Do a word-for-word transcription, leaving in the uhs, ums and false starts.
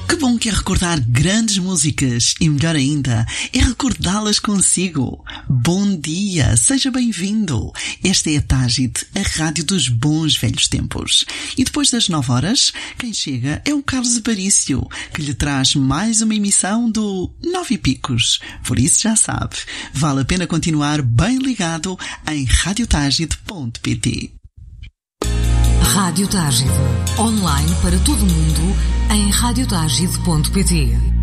Que bom que é recordar grandes músicas e, melhor ainda, é recordá-las consigo. Bom dia, seja bem-vindo. Esta é a Tágide, a rádio dos bons velhos tempos. E depois das nove horas, quem chega é o Carlos Aparício, que lhe traz mais uma emissão do Nove e Picos. Por isso já sabe, vale a pena continuar bem ligado em rádio tágide ponto pt. Rádio Tágide, online para todo o mundo em rádio tágide ponto pt.